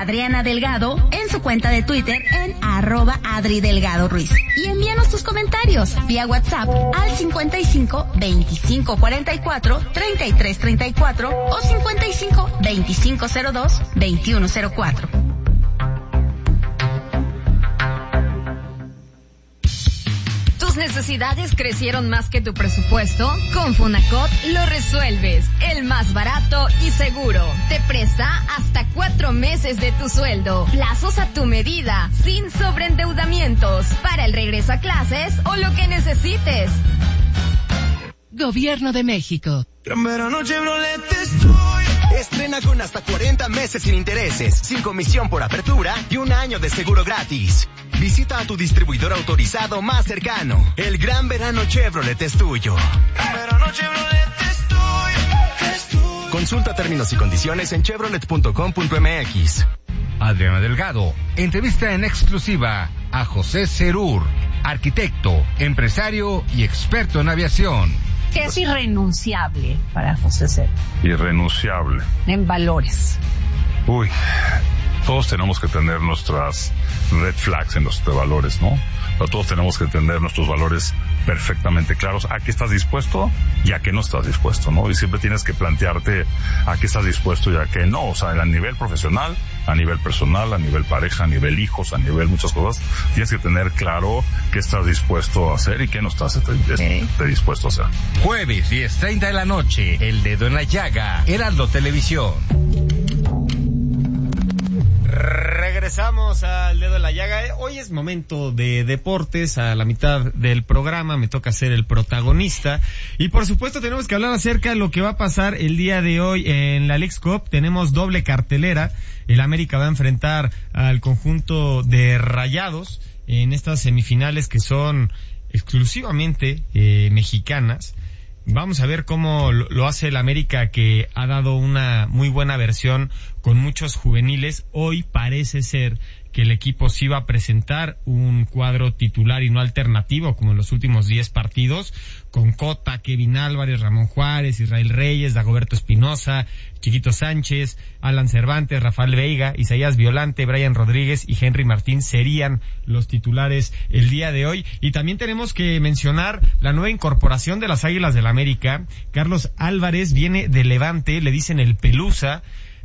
Adriana Delgado en su cuenta de Twitter en @AdriDelgadoRuiz. Y envíanos tus comentarios vía WhatsApp al 55 25 44 33 34 o 55 25 02 21 04. ¿Necesidades crecieron más que tu presupuesto? Con Funacot lo resuelves. El más barato y seguro. Te presta hasta 4 meses de tu sueldo. Plazos a tu medida, sin sobreendeudamientos. Para el regreso a clases o lo que necesites. Gobierno de México. Gran verano Chevrolet estoy. Estrena con hasta 40 meses sin intereses, sin comisión por apertura y 1 año de seguro gratis. Visita a tu distribuidor autorizado más cercano. El gran verano Chevrolet es tuyo. Gran verano Chevrolet estoy. Consulta términos y condiciones en chevrolet.com.mx. Adriana Delgado entrevista en exclusiva a José Cerur, arquitecto, empresario y experto en aviación. ¿Qué es irrenunciable para José Cerur? Irrenunciable. En valores. Uy, todos tenemos que tener nuestras red flags en nuestros valores, ¿no? Pero todos tenemos que tener nuestros valores perfectamente claros. ¿A qué estás dispuesto y a qué no estás dispuesto, no? Y siempre tienes que plantearte a qué estás dispuesto y a qué no. O sea, a nivel profesional, a nivel personal, a nivel pareja, a nivel hijos, a nivel muchas cosas. Tienes que tener claro qué estás dispuesto a hacer y qué no estás dispuesto a hacer. Jueves 10:30 de la noche, El Dedo en la Llaga, Heraldo Televisión. Regresamos al Dedo en la Llaga. Hoy es momento de deportes. A la mitad del programa me toca ser el protagonista. Y por supuesto tenemos que hablar acerca de lo que va a pasar el día de hoy en la Leagues Cup. Tenemos doble cartelera. El América va a enfrentar al conjunto de Rayados en estas semifinales que son exclusivamente mexicanas. Vamos a ver cómo lo hace el América, que ha dado una muy buena versión con muchos juveniles. Hoy parece ser que el equipo sí va a presentar un cuadro titular y no alternativo como en los últimos 10 partidos, con Cota, Kevin Álvarez, Ramón Juárez, Israel Reyes, Dagoberto Espinosa, Chiquito Sánchez, Alan Cervantes, Rafael Veiga, Isaías Violante, Brian Rodríguez y Henry Martín serían los titulares el día de hoy. Y también tenemos que mencionar la nueva incorporación de las Águilas del América. Carlos Álvarez viene de Levante, le dicen el Pelusa,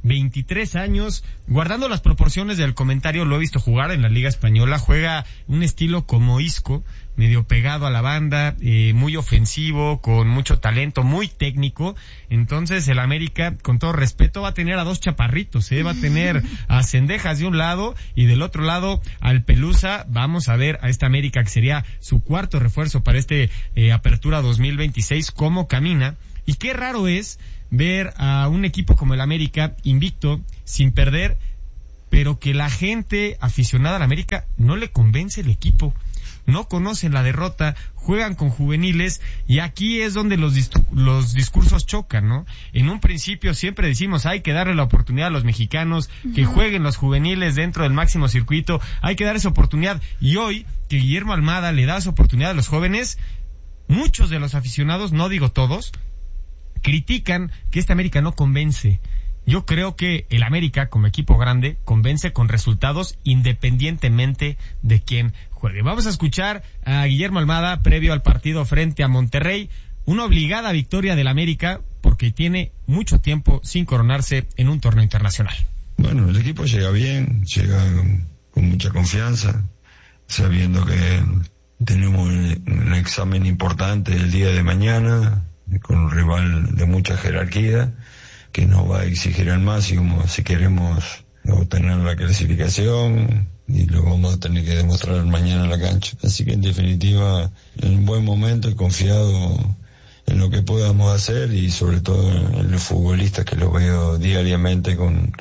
23 años, guardando las proporciones del comentario, lo he visto jugar en la Liga Española, juega un estilo como Isco, medio pegado a la banda, muy ofensivo, con mucho talento, muy técnico. Entonces el América, con todo respeto, va a tener a 2 chaparritos, va a tener a Cendejas de un lado y del otro lado al Pelusa. Vamos a ver a esta América, que sería su cuarto refuerzo para Apertura 2026, cómo camina. Y qué raro es ver a un equipo como el América invicto, sin perder, pero que la gente aficionada al América no le convence el equipo, no conocen la derrota, juegan con juveniles, y aquí es donde los discursos chocan, ¿no? En un principio siempre decimos, hay que darle la oportunidad a los mexicanos, que jueguen los juveniles dentro del máximo circuito, hay que dar esa oportunidad, y hoy que Guillermo Almada le da esa oportunidad a los jóvenes, muchos de los aficionados, no digo todos, critican que este América no convence. Yo creo que el América, como equipo grande, convence con resultados independientemente de quién juegue. Vamos a escuchar a Guillermo Almada previo al partido frente a Monterrey. Una obligada victoria del América porque tiene mucho tiempo sin coronarse en un torneo internacional. Bueno, el equipo llega bien, llega con mucha confianza, sabiendo que tenemos un examen importante el día de mañana, con un rival de mucha jerarquía que nos va a exigir al máximo si queremos obtener la clasificación, y lo vamos a tener que demostrar mañana en la cancha. Así que en definitiva, en un buen momento y confiado en lo que podamos hacer, y sobre todo en los futbolistas, que los veo diariamente con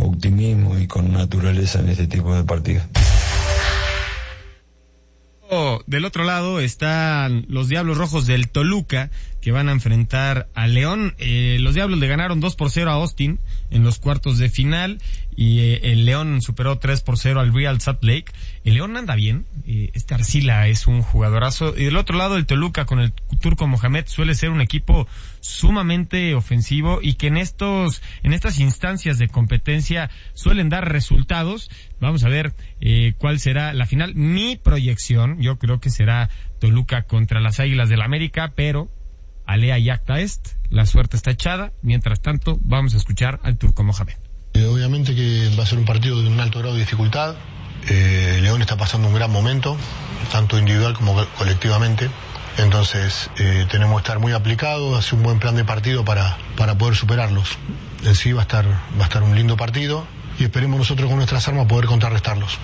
optimismo y con naturaleza en este tipo de partidos. otro lado están los Diablos Rojos del Toluca, que van a enfrentar a León. Los Diablos le ganaron 2-0 a Austin en los cuartos de final, y el León superó 3-0 al Real Salt Lake. El León anda bien, Arcila es un jugadorazo, y del otro lado el Toluca con el Turco Mohamed suele ser un equipo sumamente ofensivo y que en estas instancias de competencia suelen dar resultados. Vamos a ver cuál será la final. Mi proyección, yo creo que será Toluca contra las Águilas del América, pero alea y acta est, la suerte está echada. Mientras tanto, vamos a escuchar al Turco Mohamed. Obviamente que va a ser un partido de un alto grado de dificultad. León está pasando un gran momento, tanto individual como colectivamente. Entonces tenemos que estar muy aplicados, hacer un buen plan de partido para poder superarlos. En sí va a estar un lindo partido y esperemos nosotros con nuestras armas poder contrarrestarlos.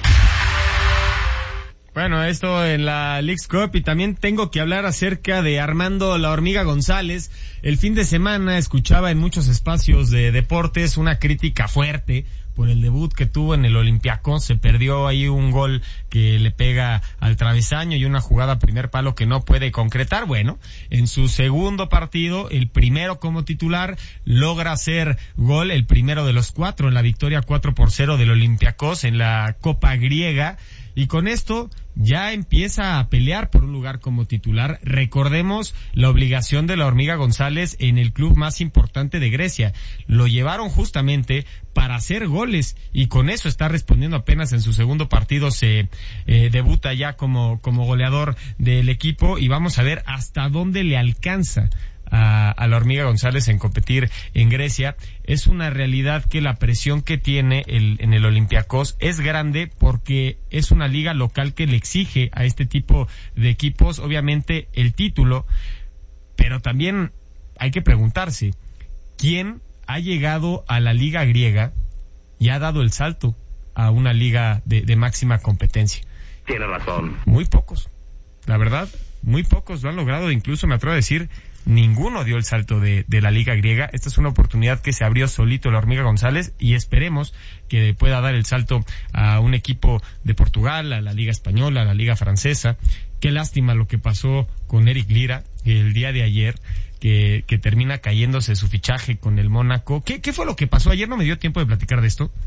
Bueno, esto en la Leagues Cup, y también tengo que hablar acerca de Armando La Hormiga González. El fin de semana escuchaba en muchos espacios de deportes una crítica fuerte por el debut que tuvo en el Olympiacos. Se perdió ahí un gol que le pega al travesaño y una jugada a primer palo que no puede concretar. Bueno, en su segundo partido, el primero como titular, logra hacer gol, el primero de los 4 en la victoria 4-0 del Olympiacos en la Copa Griega. Y con esto ya empieza a pelear por un lugar como titular. Recordemos la obligación de La Hormiga González en el club más importante de Grecia. Lo llevaron justamente para hacer goles y con eso está respondiendo. Apenas en su segundo partido se debuta ya como goleador del equipo, y vamos a ver hasta dónde le alcanza a La Hormiga González en competir en Grecia. Es una realidad que la presión que tiene en el Olympiacos es grande, porque es una liga local que le exige a este tipo de equipos obviamente el título, pero también hay que preguntarse quién ha llegado a la liga griega y ha dado el salto a una liga de máxima competencia. Tiene razón. Muy pocos, la verdad, muy pocos lo han logrado. Incluso me atrevo a decir, ninguno dio el salto de la liga griega. Esta es una oportunidad que se abrió solito La Hormiga González, y esperemos que pueda dar el salto a un equipo de Portugal, a la liga española, a la liga francesa. Qué lástima lo que pasó con Eric Lira el día de ayer, que termina cayéndose su fichaje con el Mónaco. ¿Qué fue lo que pasó ayer? No me dio tiempo de platicar de esto.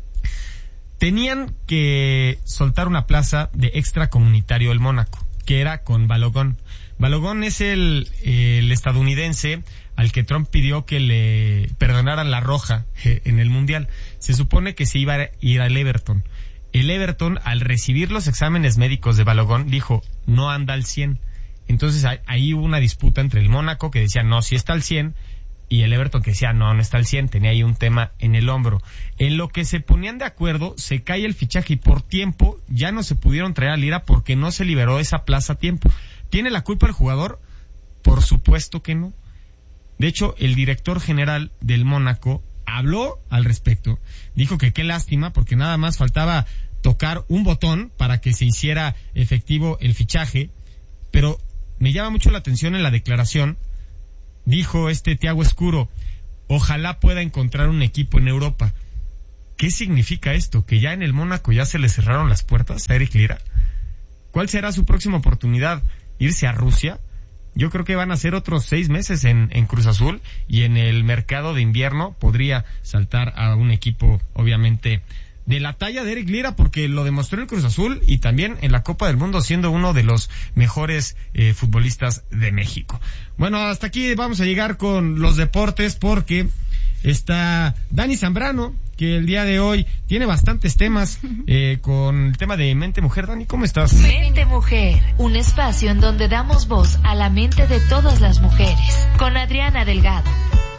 Tenían que soltar una plaza de extracomunitario el Mónaco, que era con Balogun. Balogun es el estadounidense al que Trump pidió que le perdonaran la roja en el Mundial. Se supone que se iba a ir al Everton. El Everton, al recibir los exámenes médicos de Balogun, dijo, no anda al 100. Entonces ahí hubo una disputa entre el Mónaco, que decía, no, sí está al 100, y el Everton, que decía, no está al 100, tenía ahí un tema en el hombro. En lo que se ponían de acuerdo, se cae el fichaje, y por tiempo ya no se pudieron traer a Lira porque no se liberó esa plaza a tiempo. ¿Tiene la culpa el jugador? Por supuesto que no. De hecho, el director general del Mónaco habló al respecto. Dijo que qué lástima, porque nada más faltaba tocar un botón para que se hiciera efectivo el fichaje. Pero me llama mucho la atención en la declaración. Dijo Thiago Escuro, ojalá pueda encontrar un equipo en Europa. ¿Qué significa esto? ¿Que ya en el Mónaco ya se le cerraron las puertas a Eric Lira? ¿Cuál será su próxima oportunidad? ¿Irse a Rusia? Yo creo que van a ser otros 6 meses en Cruz Azul, y en el mercado de invierno podría saltar a un equipo obviamente de la talla de Eric Lira, porque lo demostró en el Cruz Azul y también en la Copa del Mundo, siendo uno de los mejores futbolistas de México. Bueno, hasta aquí vamos a llegar con los deportes, porque está Dani Zambrano, que el día de hoy tiene bastantes temas con el tema de Mente Mujer. Dani, ¿cómo estás? Mente Mujer, un espacio en donde damos voz a la mente de todas las mujeres, con Adriana Delgado.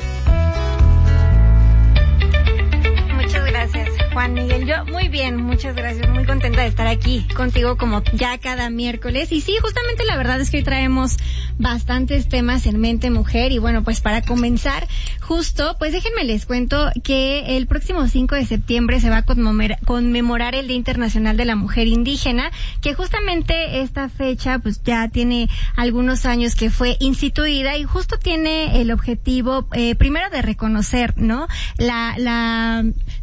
Muchas gracias, Juan Miguel. Yo muy bien, muchas gracias. Muy contenta de estar aquí contigo como ya cada miércoles. Y sí, justamente la verdad es que hoy traemos bastantes temas en Mente Mujer. Y bueno, pues para comenzar, justo, pues déjenme les cuento que el próximo 5 de septiembre se va a conmemorar el Día Internacional de la Mujer Indígena, que justamente esta fecha pues ya tiene algunos años que fue instituida, y justo tiene el objetivo primero de reconocer, ¿no?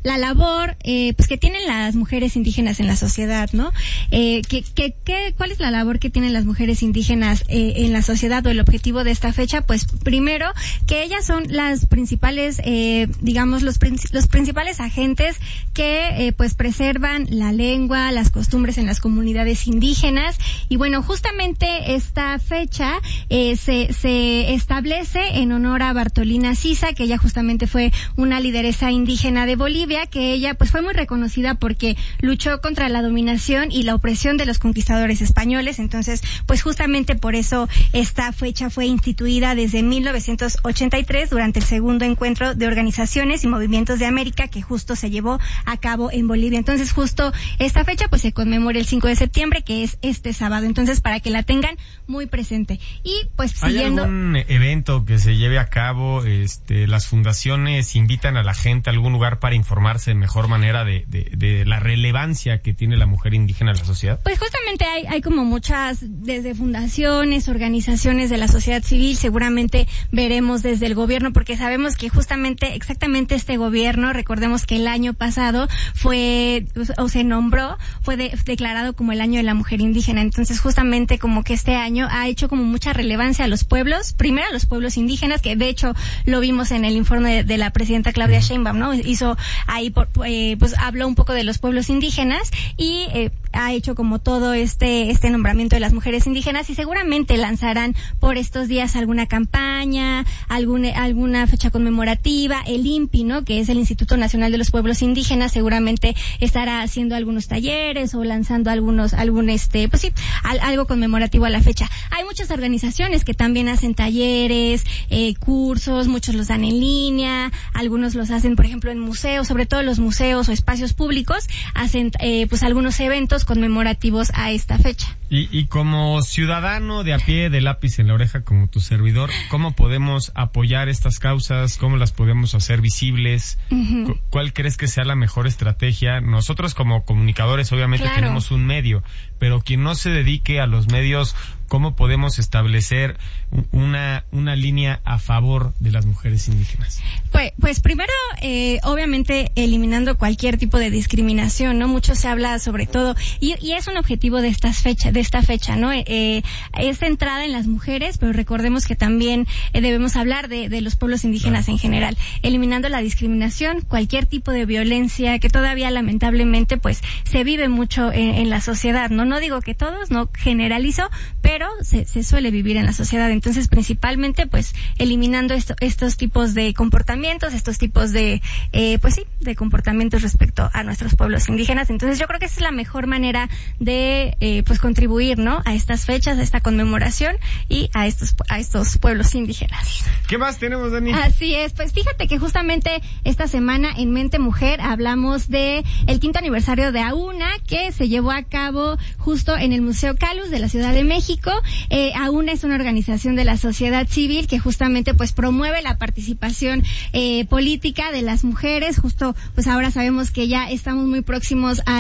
la labor, pues que tienen las mujeres indígenas en la sociedad, ¿no? ¿Cuál es la labor que tienen las mujeres indígenas en la sociedad o el objetivo de esta fecha? Pues primero, que ellas son las principales, digamos, los principales agentes que pues preservan la lengua, las costumbres en las comunidades indígenas. Y bueno, justamente esta fecha se establece en honor a Bartolina Sisa, que ella justamente fue una lideresa indígena de Bolivia, que ella pues fue muy reconocida porque luchó contra la dominación y la opresión de los conquistadores españoles. Entonces, pues justamente por eso esta fecha fue instituida desde 1983 durante el segundo encuentro de organizaciones y movimientos de América, que justo se llevó a cabo en Bolivia. Entonces, justo esta fecha pues se conmemora el 5 de septiembre, que es este sábado. Entonces, para que la tengan muy presente. Y pues siguiendo... ¿Hay algún evento que se lleve a cabo? Las fundaciones invitan a la gente a algún lugar para informarse de mejor manera de la relevancia que tiene la mujer indígena en la sociedad. Pues justamente hay como muchas, desde fundaciones, organizaciones de la sociedad civil, seguramente veremos desde el gobierno, porque sabemos que exactamente este gobierno, recordemos que el año pasado fue declarado como el año de la mujer indígena. Entonces, justamente como que este año ha hecho como mucha relevancia a los pueblos, primero a los pueblos indígenas, que de hecho lo vimos en el informe de la presidenta Claudia Sheinbaum, ¿no? Hizo ahí, pues habló un poco de los pueblos indígenas y ha hecho como todo este nombramiento de las mujeres indígenas, y seguramente lanzarán por estos días alguna campaña, alguna fecha conmemorativa. El INPI, ¿no? Que es el Instituto Nacional de los Pueblos Indígenas, seguramente estará haciendo algunos talleres o lanzando algo conmemorativo a la fecha. Hay muchas organizaciones que también hacen talleres, cursos, muchos los dan en línea, algunos los hacen, por ejemplo, en museos, sobre todo los museos o espacios públicos, hacen pues algunos eventos conmemorativos a esta fecha. Y como ciudadano de a pie, de lápiz en la oreja, como tu servidor, ¿cómo podemos apoyar estas causas? ¿Cómo las podemos hacer visibles? Uh-huh. ¿Cuál crees que sea la mejor estrategia? Nosotros como comunicadores obviamente tenemos un medio, pero quien no se dedique a los medios, ¿cómo podemos establecer una línea a favor de las mujeres indígenas? Pues primero, obviamente, eliminando cualquier tipo de discriminación, ¿no? Mucho se habla sobre todo, y es un objetivo de esta fecha, ¿no? Es centrada en las mujeres, pero recordemos que también debemos hablar de los pueblos indígenas en general, eliminando la discriminación, cualquier tipo de violencia que todavía lamentablemente pues se vive mucho en la sociedad, ¿no? No digo que todos, no generalizo, pero se suele vivir en la sociedad. Entonces, principalmente, pues, eliminando estos tipos de comportamientos, estos tipos de comportamientos respecto a nuestros pueblos indígenas. Entonces, yo creo que esa es la mejor manera de, pues, contribuir, ¿no? A estas fechas, a esta conmemoración y a estos pueblos indígenas. ¿Qué más tenemos, Dani? Así es, pues, fíjate que justamente esta semana en Mente Mujer hablamos de el 5º aniversario de AUNA, que se llevó a cabo justo en el Museo Calus de la Ciudad de México. AUNA es una organización de la sociedad civil que justamente pues promueve la participación política de las mujeres. Justo pues ahora sabemos que ya estamos muy próximos a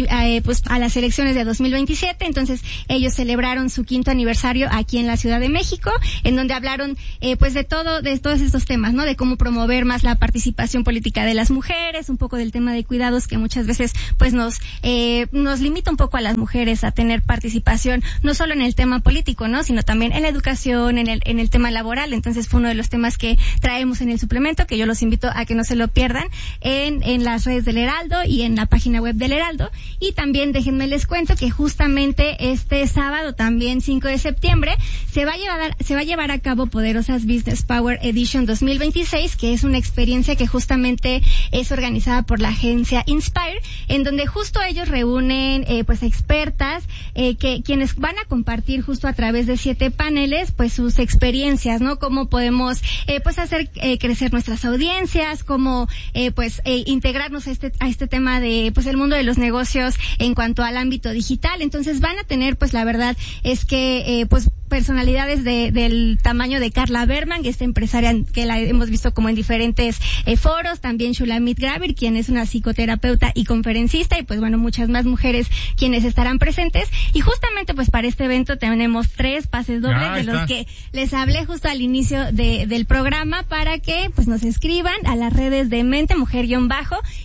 las elecciones de 2027, entonces ellos celebraron su 5º aniversario aquí en la Ciudad de México, en donde hablaron pues de todos estos temas, ¿no? De cómo promover más la participación política de las mujeres, un poco del tema de cuidados que muchas veces pues nos limita un poco a las mujeres a tener participación, no solo en el tema político, ¿no? Sino también en la educación, en el tema laboral. Entonces fue uno de los temas que traemos en el suplemento, que yo los invito a que no se lo pierdan en las redes del Heraldo y en la página web del Heraldo. Y también déjenme les cuento que justamente este sábado, también 5 de septiembre, se va a llevar a cabo Poderosas Business Power Edition 2026, que es una experiencia que justamente es organizada por la agencia Inspire, en donde justo ellos reúnen pues expertas quienes van a compartir justo a través de 7 paneles pues sus experiencias, ¿no? Cómo podemos pues hacer crecer nuestras audiencias, cómo integrarnos a este tema de pues el mundo de los negocios en cuanto al ámbito digital. Entonces van a tener pues la verdad es que pues personalidades del tamaño de Carla Berman, esta empresaria que la hemos visto como en diferentes foros, también Shulamit Gravir, quien es una psicoterapeuta y conferencista, y pues bueno, muchas más mujeres quienes estarán presentes. Y justamente pues para este evento tenemos 3 pases dobles de los que les hablé justo al inicio del programa, para que pues nos escriban a las redes de Mente Mujer-Bajo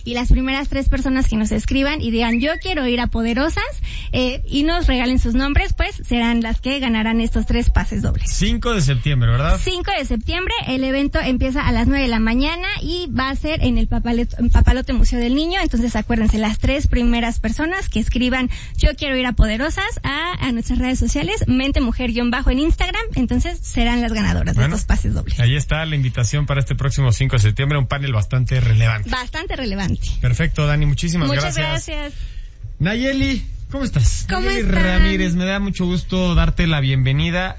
y las primeras 3 personas que nos escriban y digan yo quiero ir a Poderosas y nos regalen sus nombres, pues serán las que ganarán estos 3 pases dobles. 5 de septiembre, ¿verdad? 5 de septiembre, el evento empieza a las 9 de la mañana y va a ser en el Papalote Museo del Niño. Entonces acuérdense, las 3 primeras personas que escriban yo quiero ir a Poderosas a nuestras redes sociales, Mente Mujer-bajo en Instagram, entonces serán las ganadoras de estos pases dobles. Ahí está la invitación para este próximo 5 de septiembre, un panel bastante relevante. Bastante relevante. Perfecto, Dani, muchísimas Muchas gracias. Nayeli, ¿cómo estás? ¿Cómo Nayeli están? Ramírez, me da mucho gusto darte la bienvenida,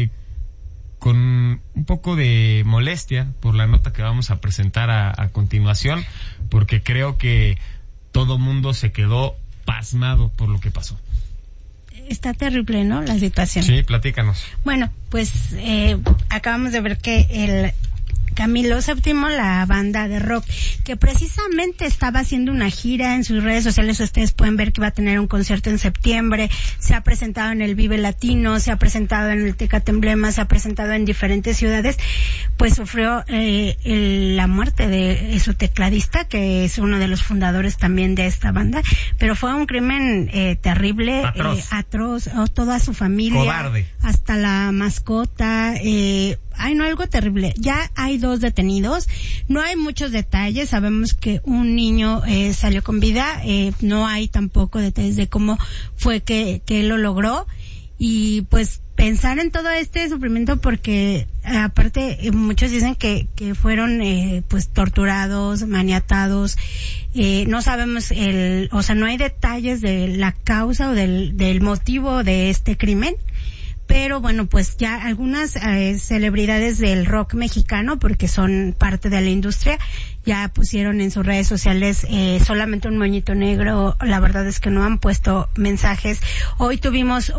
con un poco de molestia por la nota que vamos a presentar a continuación, porque creo que todo mundo se quedó pasmado por lo que pasó. Está terrible, ¿no? La situación. Sí, platícanos. Bueno, pues acabamos de ver que el Camilo VII, la banda de rock, que precisamente estaba haciendo una gira en sus redes sociales, ustedes pueden ver que va a tener un concierto en septiembre, se ha presentado en el Vive Latino, se ha presentado en el Tecate Emblema, se ha presentado en diferentes ciudades, pues sufrió la muerte de su tecladista, que es uno de los fundadores también de esta banda, pero fue un crimen terrible, atroz, toda su familia, cobarde, hasta la mascota, algo terrible. Ya hay 2 detenidos, no hay muchos detalles, sabemos que un niño salió con vida, no hay tampoco detalles de cómo fue que él lo logró, y pues pensar en todo este sufrimiento, porque aparte muchos dicen que fueron pues torturados, maniatados, no sabemos no hay detalles de la causa o del motivo de este crimen. Pero bueno, pues ya algunas celebridades del rock mexicano, porque son parte de la industria, ya pusieron en sus redes sociales solamente un moñito negro. La verdad es que no han puesto mensajes. Hoy tuvimos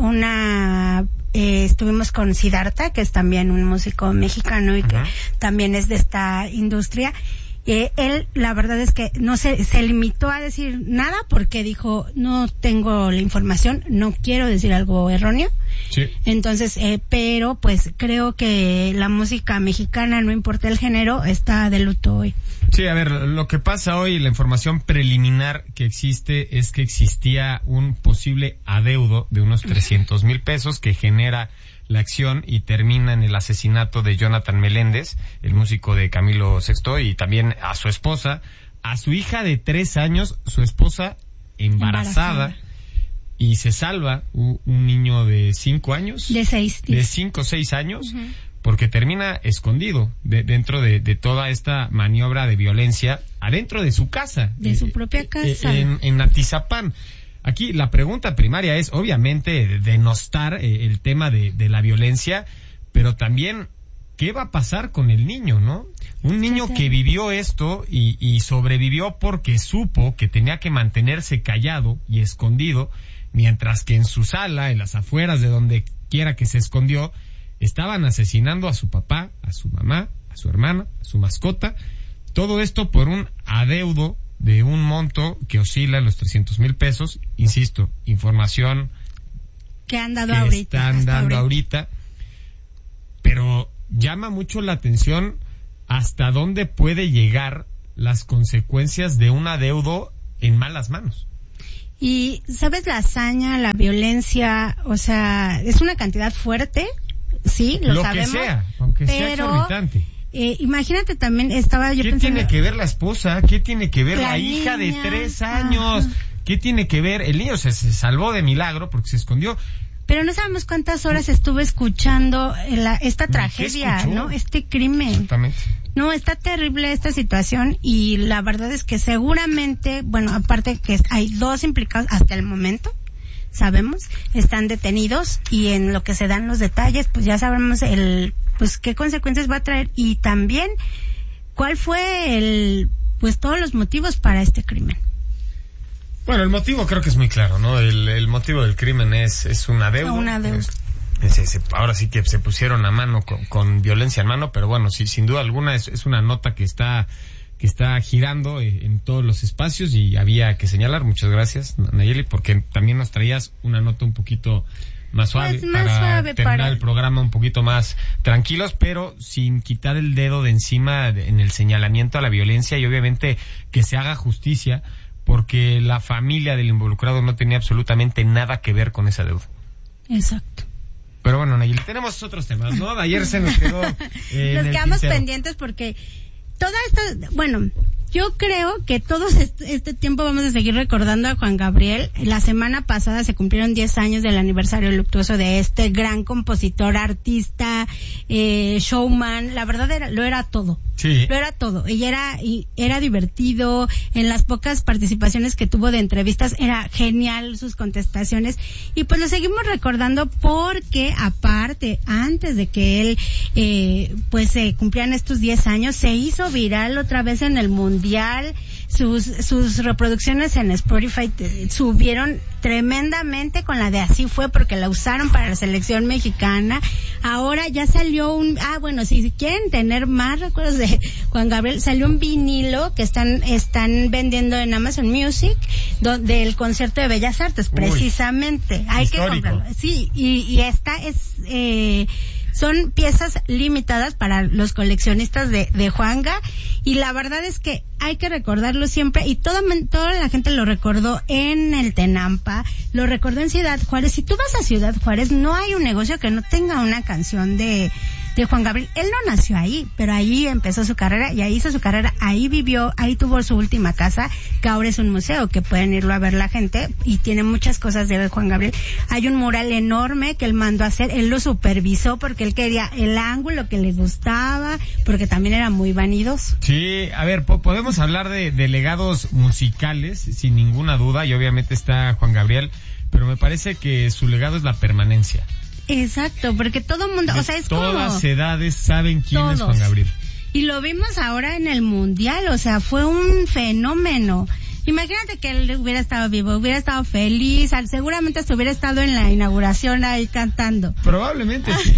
estuvimos con Siddhartha, que es también un músico mexicano y que también es de esta industria. Él, la verdad es que no se limitó a decir nada, porque dijo, no tengo la información, no quiero decir algo erróneo. Sí. Entonces, pero pues creo que la música mexicana, no importa el género, está de luto hoy. Sí, a ver, lo que pasa hoy, la información preliminar que existe es que existía un posible adeudo de unos 300,000 pesos que genera la acción y termina en el asesinato de Jonathan Meléndez, el músico de Camilo VI, y también a su esposa, a su hija de 3 años, su esposa embarazada. Y se salva un niño de 5 años. De 6. De 5 o 6 años, porque termina escondido dentro de toda esta maniobra de violencia adentro de su casa. De su propia casa. En Atizapán. Aquí la pregunta primaria es, obviamente, denostar el tema de la violencia, pero también, ¿qué va a pasar con el niño, no? Un niño que vivió esto y sobrevivió porque supo que tenía que mantenerse callado y escondido, mientras que en su sala, en las afueras de donde quiera que se escondió, estaban asesinando a su papá, a su mamá, a su hermana, a su mascota. Todo esto por un adeudo de un monto que oscila en los 300,000 pesos. Insisto, información que han dado ahorita. Están dando ahorita. Pero llama mucho la atención hasta dónde puede llegar las consecuencias de un adeudo en malas manos. Y, ¿sabes? La hazaña, la violencia, o sea, es una cantidad fuerte, sí, lo sabemos. Que sea, aunque sea exorbitante. Imagínate también, estaba yo ¿Qué pensando... tiene que ver la esposa? ¿Qué tiene que ver la hija de 3 años? Ajá. ¿Qué tiene que ver? El niño se salvó de milagro porque se escondió. Pero no sabemos cuántas horas estuvo escuchando esta tragedia, ¿no? Este crimen. Exactamente. No, está terrible esta situación y la verdad es que seguramente, bueno, aparte que hay 2 implicados hasta el momento, sabemos, están detenidos y en lo que se dan los detalles, pues ya sabremos pues qué consecuencias va a traer y también cuál fue pues todos los motivos para este crimen. Bueno, el motivo creo que es muy claro, ¿no? El motivo del crimen es un adeudo. Un adeudo. Ahora sí que se pusieron a mano con violencia en mano, pero bueno, sí, sin duda alguna es una nota que está girando en todos los espacios y había que señalar. Muchas gracias, Nayeli, porque también nos traías una nota un poquito más suave, Pues más para suave terminar para- el programa un poquito más tranquilos, pero sin quitar el dedo de encima en el señalamiento a la violencia y obviamente que se haga justicia, porque la familia del involucrado no tenía absolutamente nada que ver con esa deuda. Exacto. Pero bueno, Nayeli, tenemos otros temas, ¿no? Ayer se nos quedó Nos el quedamos tintero. pendientes porque toda esta, bueno, yo creo que todo este tiempo vamos a seguir recordando a Juan Gabriel. La semana pasada se cumplieron 10 años del aniversario luctuoso de este gran compositor, artista, showman. La verdad lo era todo. Sí. Lo era todo. Y era divertido. En las pocas participaciones que tuvo de entrevistas era genial sus contestaciones. Y pues lo seguimos recordando porque aparte, antes de que él, pues se cumplieran estos 10 años, se hizo viral otra vez en el mundial. Sus reproducciones en Spotify subieron tremendamente con la de Así Fue, porque la usaron para la selección mexicana. Ahora ya salió bueno, si quieren tener más recuerdos de Juan Gabriel, salió un vinilo que están vendiendo en Amazon Music del concierto de Bellas Artes, precisamente. Hay que comprarlo. Sí, y esta es son piezas limitadas para los coleccionistas de Juanga, y la verdad es que hay que recordarlo siempre, y toda la gente lo recordó en el Tenampa, lo recordó en Ciudad Juárez. Si tú vas a Ciudad Juárez, no hay un negocio que no tenga una canción de Juan Gabriel. Él no nació ahí, pero ahí empezó su carrera y ahí hizo su carrera, ahí vivió, ahí tuvo su última casa, que ahora es un museo, que pueden irlo a ver la gente, y tiene muchas cosas de Juan Gabriel. Hay un mural enorme que él mandó a hacer, él lo supervisó porque él quería el ángulo que le gustaba, porque también era muy vanidoso. Sí, a ver, podemos hablar de legados musicales, sin ninguna duda, y obviamente está Juan Gabriel, pero me parece que su legado es la permanencia. Exacto, porque todo el mundo, o sea, es todas como... Todas edades saben quién todos. es Juan Gabriel. Y lo vimos ahora en el Mundial, o sea, fue un fenómeno. Imagínate que él hubiera estado vivo, hubiera estado feliz, seguramente hasta hubiera estado en la inauguración ahí cantando. Probablemente sí,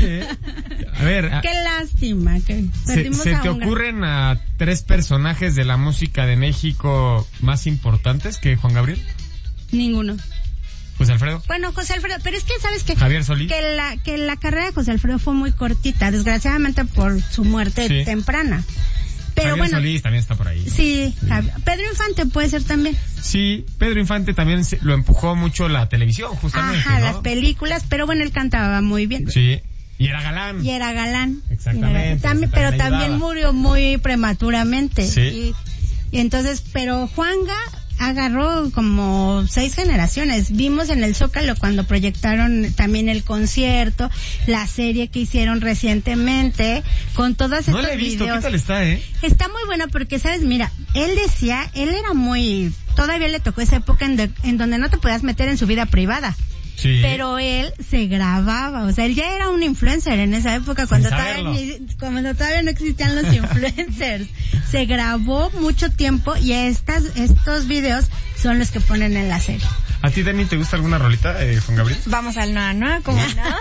A ver... Qué lástima que perdimos ¿Se te ocurren a 3 personajes de la música de México más importantes que Juan Gabriel? Ninguno. José Alfredo. Bueno, José Alfredo, pero es que sabes que Javier Solís. Que la carrera de José Alfredo fue muy cortita, desgraciadamente por su muerte temprana. Pero Javier bueno, Solís también está por ahí. Sí, Pedro Infante puede ser también. Sí, Pedro Infante también lo empujó mucho la televisión, justamente. Ajá, ¿no? las películas, pero bueno, él cantaba muy bien. Sí. Y era galán. Exactamente. Pero también murió muy prematuramente. Sí. Y entonces, pero Juanga agarró como 6 generaciones. Vimos en el Zócalo cuando proyectaron también el concierto, la serie que hicieron recientemente, con todas estas videos. No la he visto, ¿qué tal está, Está muy bueno porque, ¿sabes? Mira, él decía, él era todavía le tocó esa época en donde no te podías meter en su vida privada. Sí. Pero él se grababa, o sea, él ya era un influencer en esa época, cuando todavía no existían los influencers. Se grabó mucho tiempo y estos videos son los que ponen en la serie. ¿A ti, Dani, te gusta alguna rolita de Juan Gabriel? Vamos al Noa, ¿cómo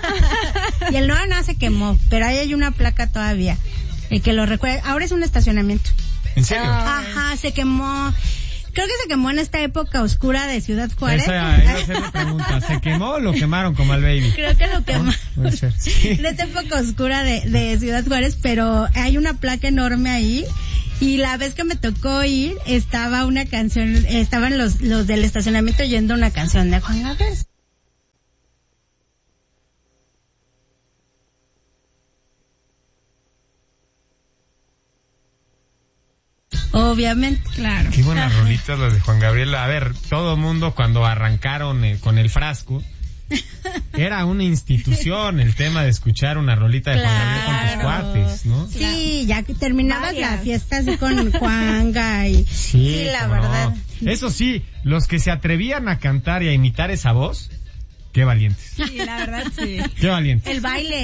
no? Y el Noa se quemó, pero ahí hay una placa todavía, el que lo recuerda. Ahora es un estacionamiento. ¿En serio? Ajá, se quemó. Creo que se quemó en esta época oscura de Ciudad Juárez. Esa iba a ser mi pregunta. ¿Se quemó o lo quemaron como al baby? Creo que lo quemaron. Puede ser. Sí. En esta época oscura de Ciudad Juárez, pero hay una placa enorme ahí. Y la vez que me tocó ir, estaba una canción, estaban los del estacionamiento oyendo una canción de Juan Gabriel. Obviamente, claro. Qué buenas rolitas las de Juan Gabriel. A ver, todo mundo cuando arrancaron con el frasco, era una institución el tema de escuchar una rolita de Juan Gabriel con tus cuates, ¿no? Sí, ya que terminabas la fiesta así con Juanga y... Sí, la verdad. No. Eso sí, los que se atrevían a cantar y a imitar esa voz, qué valientes. Sí, la verdad, sí. Qué valientes. El baile.